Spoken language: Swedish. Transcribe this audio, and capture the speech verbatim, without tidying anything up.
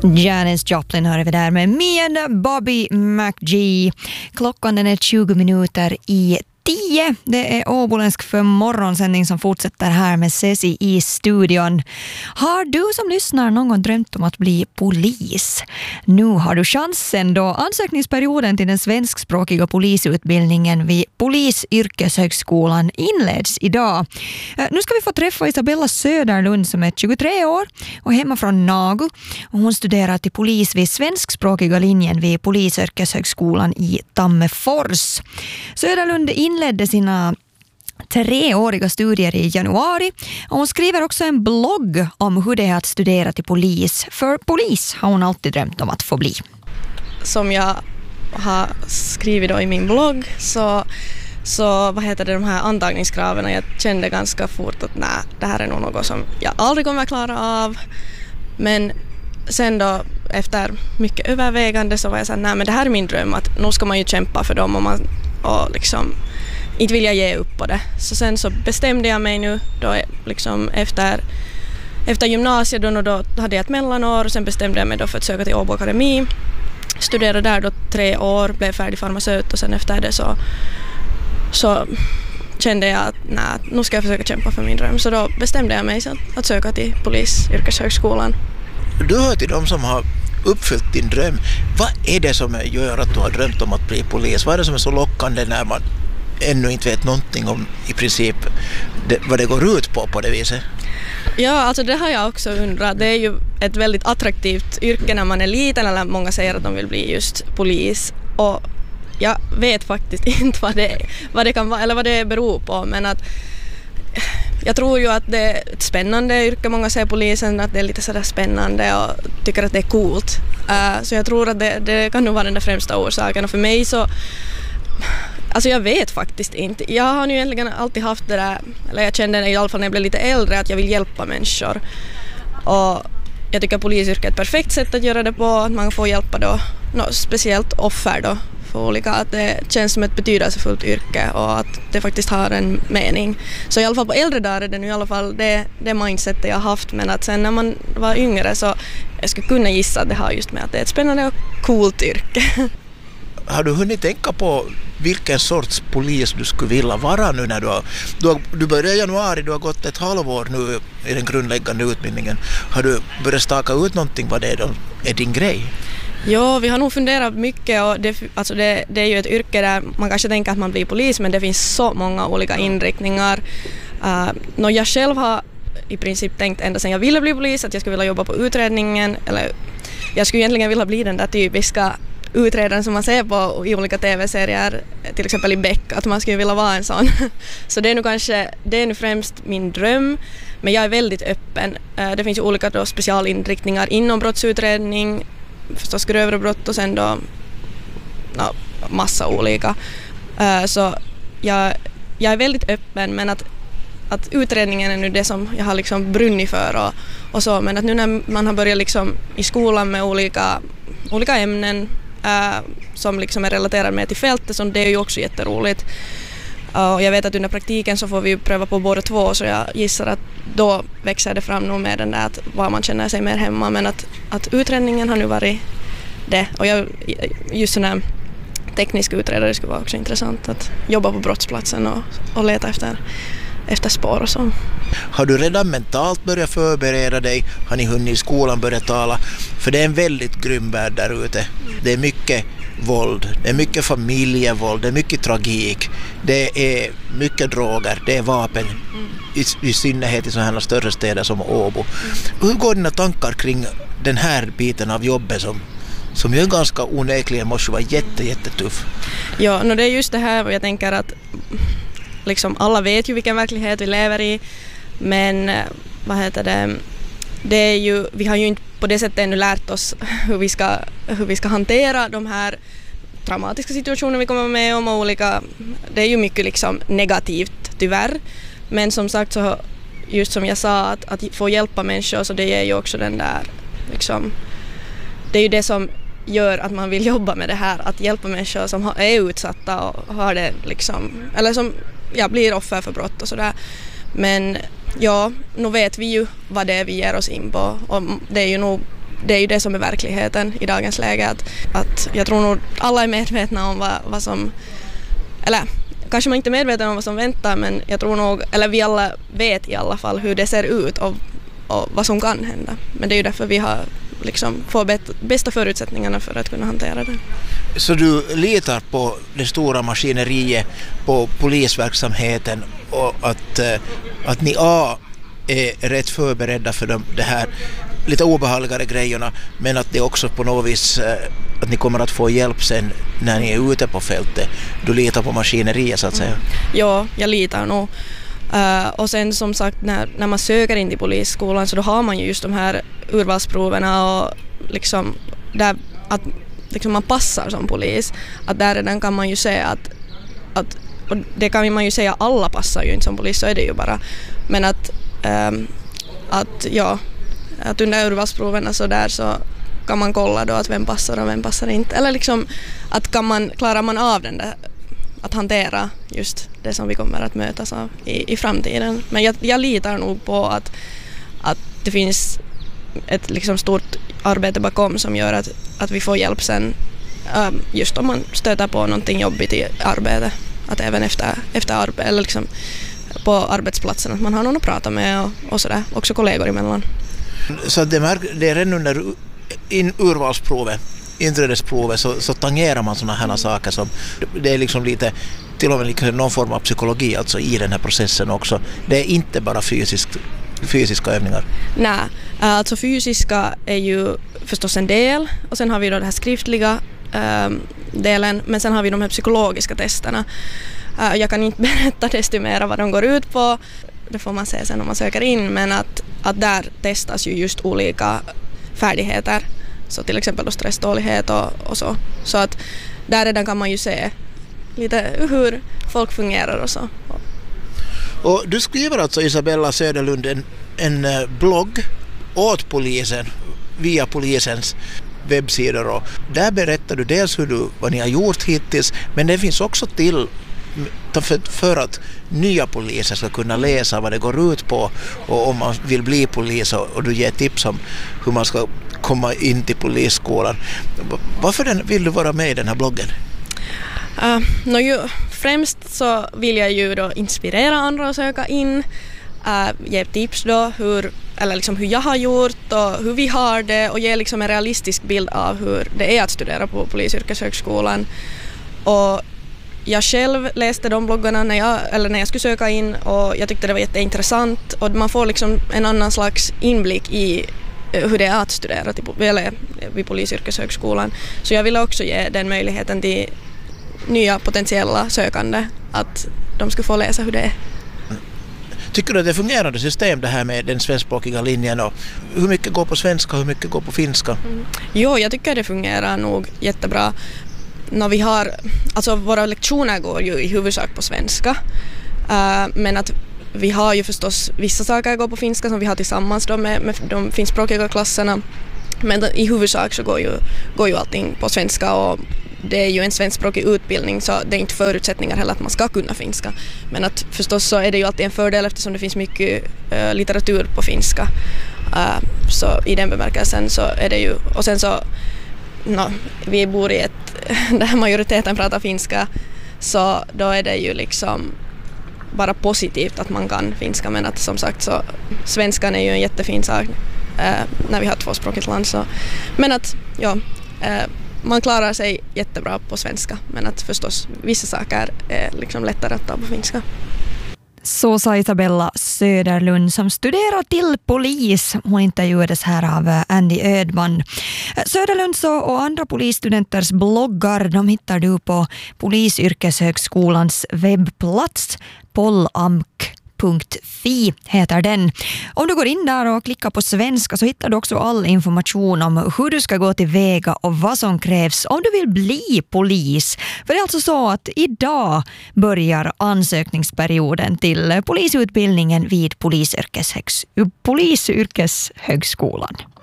Janis Joplin hör vi där med Me and Bobby McGee. Klockan den är tjugo minuter i tio. Det är Åboländsk för morgonsändning som fortsätter här med Ceci i studion. Har du som lyssnar någon gång drömt om att bli polis? Nu har du chansen då ansökningsperioden till den svenskspråkiga polisutbildningen vid Polisyrkeshögskolan inleds idag. Nu ska vi få träffa Isabella Söderlund som är tjugotre år och hemma från Nagu. Och hon studerar till polis vid svenskspråkiga linjen vid Polisyrkeshögskolan i Tammerfors. Söderlund inledde sina treåriga studier i januari och hon skriver också en blogg om hur det är att studera till polis. För polis har hon alltid drömt om att få bli. Som jag har skrivit då i min blogg så, så vad heter det, de här antagningskraven, jag kände ganska fort att nej, det här är nog något som jag aldrig kommer att klara av. Men sen då efter mycket övervägande så var jag så här, nej men det här är min dröm, att nu ska man ju kämpa för dem och, man, och liksom inte vill jag ge upp på det. Så sen så bestämde jag mig nu då liksom efter, efter gymnasiet då, då hade jag ett mellanår och sen bestämde jag mig då för att söka till Åbo Akademi. Studerade där då tre år, blev färdig farmaceut och sen efter det så, så kände jag att nej, nu ska jag försöka kämpa för min dröm. Så då bestämde jag mig att, att söka till Polisyrkeshögskolan. Du hör till de som har uppfyllt din dröm. Vad är det som gör att du har drömt om att bli polis? Vad är det som är så lockande när man ännu inte vet någonting om i princip det, vad det går ut på på det viset? Ja, alltså det har jag också undrat. Det är ju ett väldigt attraktivt yrke när man är liten, eller många säger att de vill bli just polis. Och jag vet faktiskt inte vad det, vad det kan vara eller vad det beror på, men att jag tror ju att det är ett spännande yrke. Många säger polisen att det är lite sådär spännande och tycker att det är coolt. Uh, så jag tror att det, det kan nog vara den där främsta orsaken. Och för mig så, alltså jag vet faktiskt inte. Jag har ju egentligen alltid haft det där, eller jag kände i alla fall när jag blev lite äldre, att jag vill hjälpa människor. Och jag tycker att polisyrket är ett perfekt sätt att göra det på. Att man får hjälpa då, no, speciellt offer då. För olika, att det känns som ett betydelsefullt yrke och att det faktiskt har en mening. Så i alla fall på äldre dagar är det nu i alla fall det, det mindsetet jag har haft, men att sen när man var yngre så jag skulle kunna gissa att det har just med att det är ett spännande och coolt yrke. Har du hunnit tänka på vilken sorts polis du skulle vilja vara nu när du har, du har, du började i januari, du har gått ett halvår nu i den grundläggande utbildningen. Har du börjat staka ut någonting vad det är, då, är din grej? Ja, vi har nog funderat mycket och det, alltså det, det är ju ett yrke där man kanske tänker att man blir polis, men det finns så många olika inriktningar. Uh, när jag själv har i princip tänkt ända sedan jag ville bli polis att jag skulle vilja jobba på utredningen, eller jag skulle egentligen vilja bli den där typiska utredaren som man ser på i olika tv-serier, till exempel i Beck, att man skulle vilja vara en sån. Så det är nu kanske, det är nu främst min dröm, men jag är väldigt öppen. Uh, det finns ju olika då specialinriktningar inom brottsutredning, förstås grövre brott och sen då no, massa olika. Uh, så jag, jag är väldigt öppen, men att, att utredningen är nu det som jag har liksom brunnit för och, och så, men att nu när man har börjat liksom i skolan med olika, olika ämnen uh, som liksom är relaterade med till fältet, så det är ju också jätteroligt. Uh, och jag vet att under praktiken så får vi pröva på båda två, så jag gissar att då växer det fram nog med den där att var man känner sig mer hemma, men att, att utredningen har nu varit det. Och jag, just sån här teknisk utredare skulle vara också intressant, att jobba på brottsplatsen och, och leta efter, efter spår och så. Har du redan mentalt börjat förbereda dig? Har ni hunnit i skolan börjat tala? För det är en väldigt grym värld där ute. Det är mycket våld, det är mycket familjevåld, det är mycket tragik, det är mycket droger, det är vapen, i, i synnerhet i sådana här större städer som Åbo. Mm. Hur går dina tankar kring den här biten av jobbet som, som ju ganska onekligen måste vara jätte, jättetuff? Ja, no, det är just det här jag tänker att liksom alla vet ju vilken verklighet vi lever i, men vad heter det, det är ju, vi har ju inte på det sättet ännu lärt oss hur vi ska, hur vi ska hantera de här traumatiska situationer vi kommer med om och olika, det är ju mycket liksom negativt tyvärr, men som sagt så just som jag sa att, att få hjälpa människor, så det ger ju också den där liksom, det är ju det som gör att man vill jobba med det här, att hjälpa människor som är utsatta och har det liksom, eller som ja, blir offer för brott och sådär. Men ja, nu vet vi ju vad det är vi ger oss in på, och det är ju nog det är ju det som är verkligheten i dagens läge. Att, att jag tror nog alla är medvetna om vad, vad som... Eller kanske man inte är medveten om vad som väntar, men jag tror nog... Eller vi alla vet i alla fall hur det ser ut och, och vad som kan hända. Men det är ju därför vi har liksom får bästa förutsättningarna för att kunna hantera det. Så du litar på det stora maskineriet, på polisverksamheten och att, att ni A är rätt förberedda för de, det här lite obehagligare grejerna, men att det också på något vis att ni kommer att få hjälp sen när ni är ute på fältet. Du litar på maskineriet så att säga. Mm. Ja, jag litar nog. Uh, och sen som sagt när, när man söker in till polisskolan så då har man ju just de här urvalsproverna och liksom där att liksom man passar som polis, att där redan kan man ju säga att, att och det kan man ju säga, alla passar ju inte som polis, så är det ju bara, men att um, att ja att under urvalsproverna så där så kan man kolla då att vem passar och vem passar inte, eller liksom att kan man, klarar man av den där att hantera just det som vi kommer att mötas av i, i framtiden. Men jag, jag litar nog på att, att det finns ett liksom stort arbete bakom som gör att, att vi får hjälp sen um, just om man stöter på någonting jobbigt i arbetet. Att även efter, efter arbete eller liksom på arbetsplatsen att man har någon att prata med och, och sådär, också kollegor emellan. Så det, märk- det är redan under in urvalsprovet, inträdesprovet så, så tangerar man sådana här saker som det är liksom lite till och med liksom någon form av psykologi alltså i den här processen också. Det är inte bara fysisk, fysiska övningar. Nej, alltså fysiska är ju förstås en del och sen har vi då den här skriftliga ähm, delen, men sen har vi de här psykologiska testerna. Äh, jag kan inte berätta desto mer vad de går ut på, det får man se sen om man söker in, men att, att där testas ju just olika färdigheter. Så till exempel då stresstålighet och, och så. Så att där redan kan man ju se lite hur folk fungerar och så. Och du skriver alltså, Isabella Söderlund, en, en blogg åt polisen via polisens webbsidor. Och där berättar du dels hur du, vad ni har gjort hittills, men det finns också till för, för att nya poliser ska kunna läsa vad det går ut på och om man vill bli polis och, och du ger tips om hur man ska komma in till polisskolan. Varför den, vill du vara med i den här bloggen? Uh, no, ju, främst så vill jag ju då inspirera andra att söka in, uh, ge tips då hur, eller liksom hur jag har gjort och hur vi har det och ge liksom en realistisk bild av hur det är att studera på Polisyrkeshögskolan. Och jag själv läste de bloggarna när jag, eller när jag skulle söka in och jag tyckte det var jätteintressant och man får liksom en annan slags inblick i hur det är att studera till, eller vid Polisyrkeshögskolan. Så jag ville också ge den möjligheten till nya potentiella sökande att de ska få läsa hur det är. Tycker du att det fungerande system det här med den svenskspråkiga linjen och hur mycket går på svenska och hur mycket går på finska? Mm. Jo, jag tycker det fungerar nog jättebra. När vi har, alltså våra lektioner går ju i huvudsak på svenska, uh, men att vi har ju förstås vissa saker går på finska som vi har tillsammans då med, med de finskspråkiga klasserna, men i huvudsak så går ju, går ju allting på svenska och det är ju en svenskspråkig utbildning så det är inte förutsättningar heller att man ska kunna finska, men att förstås så är det ju alltid en fördel eftersom det finns mycket uh, litteratur på finska, uh, så i den bemärkelsen så är det ju, och sen så no, vi bor i ett där majoriteten pratar finska så då är det ju liksom bara positivt att man kan finska, men att som sagt så svenskan är ju en jättefin sak eh, när vi har tvåspråkigt land så, men att ja eh, man klarar sig jättebra på svenska, men att förstås vissa saker är liksom lättare att ta på finska. Så sa Isabella Söderlund som studerar till polis. Hon intervjuades här av Andy Ödman. Söderlunds och andra polisstudenters bloggar de hittar du på Polisyrkeshögskolans webbplats polamk punkt fi heter den. Om du går in där och klickar på svenska så hittar du också all information om hur du ska gå till väga och vad som krävs om du vill bli polis. För det är alltså så att idag börjar ansökningsperioden till polisutbildningen vid Polisyrkeshögs- Polisyrkeshögskolan.